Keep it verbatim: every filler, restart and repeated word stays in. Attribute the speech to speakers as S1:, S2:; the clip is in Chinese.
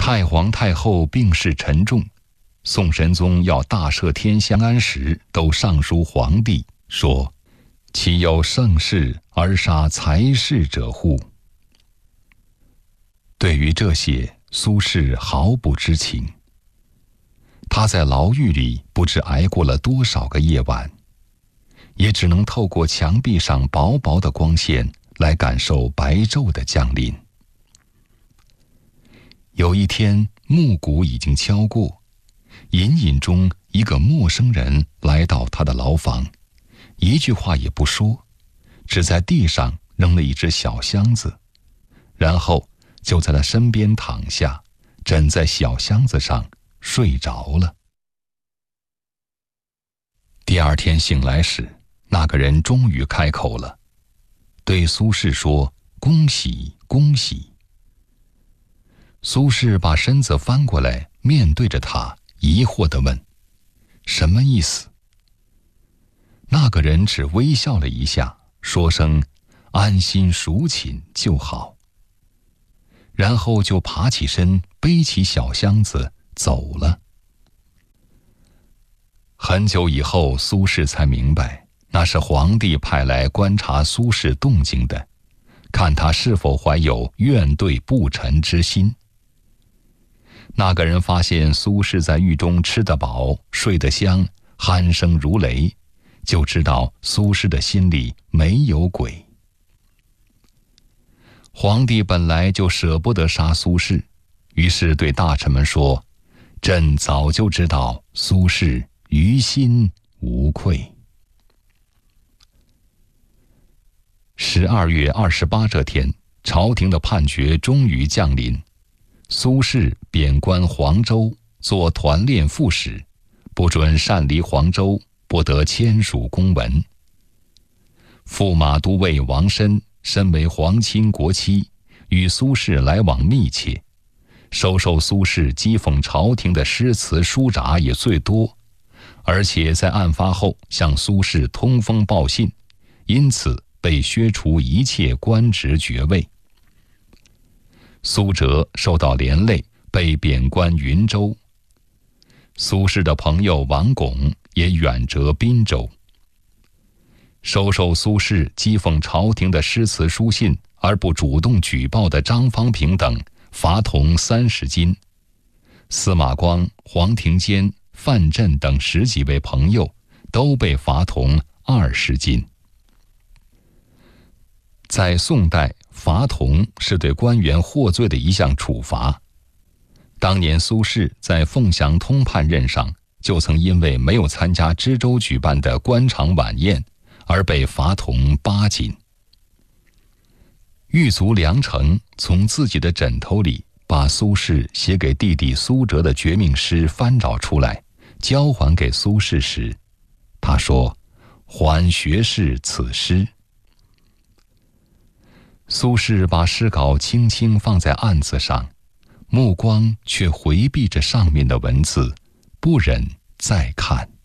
S1: 太皇太后病势沉重，宋神宗要大赦天下安时，都上书皇帝说：“岂有盛世而杀才士者乎？”对于这些，苏轼毫不知情。他在牢狱里不知挨过了多少个夜晚，也只能透过墙壁上薄薄的光线来感受白昼的降临。有一天，暮鼓已经敲过，隐隐中一个陌生人来到他的牢房，一句话也不说，只在地上扔了一只小箱子，然后就在他身边躺下，枕在小箱子上睡着了。第二天醒来时，那个人终于开口了，对苏轼说：“恭喜，恭喜。”苏轼把身子翻过来，面对着他，疑惑地问：“什么意思？”那个人只微笑了一下，说声“安心赎寝就好”，然后就爬起身，背起小箱子走了。很久以后，苏轼才明白，那是皇帝派来观察苏轼动静的，看他是否怀有怨怼不臣之心。那个人发现苏轼在狱中吃得饱，睡得香，鼾声如雷，就知道苏轼的心里没有鬼。皇帝本来就舍不得杀苏轼，于是对大臣们说：“朕早就知道苏轼于心无愧。”十二月二十八这天，朝廷的判决终于降临。苏轼贬官黄州，做团练副使，不准擅离黄州，不得签署公文。驸马都尉王申身为皇亲国戚，与苏轼来往密切，收受苏轼讥讽朝廷的诗词书札也最多，而且在案发后向苏轼通风报信，因此被削除一切官职爵位。苏辙受到连累，被贬官云州。苏轼的朋友王巩也远谪滨州。收受苏轼讥讽朝廷的诗词书信而不主动举报的张方平等，罚铜三十斤。司马光、黄庭坚、范震等十几位朋友都被罚铜二十斤。在宋代，罚铜是对官员获罪的一项处罚。当年苏轼在凤翔通判任上，就曾因为没有参加知州举办的官场晚宴，而被罚铜八斤。狱卒梁成从自己的枕头里把苏轼写给弟弟苏辙的绝命诗翻找出来，交还给苏轼时，他说：“还学士此诗。”苏轼把诗稿轻轻放在案子上，目光却回避着上面的文字，不忍再看。